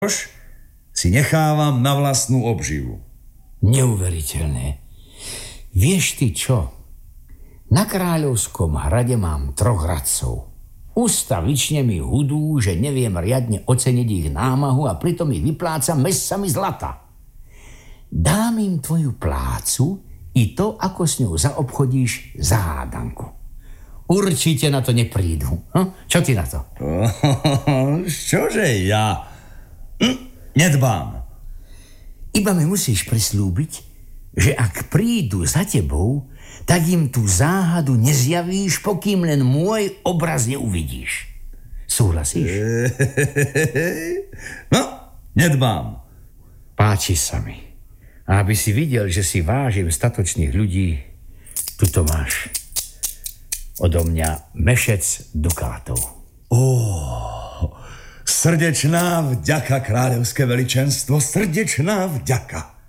si nechávam na vlastnú obživu. Neuveriteľné. Vieš ty čo? Na Kráľovskom hrade mám 3 radcov. Ustavične mi hudú, že neviem riadne oceniť ich námahu a pritom ich vyplácam mesami zlata. Dám im tvoju plácu i to, ako s ňou zaobchodíš, za hádanku. Určite na to neprídu. Čo ty na to? Čože ja? Nedbám. Iba mi musíš prislúbiť, že ak prídu za tebou, tak im tú záhadu nezjavíš, pokým len môj obraz neuvidíš. Súhlasíš? No, nedbám. Páči sa mi. A aby si videl, že si vážim statočných ľudí, tuto máš odo mňa mešec dukátov. Srdečná vďaka, kráľovské veličenstvo, srdečná vďaka.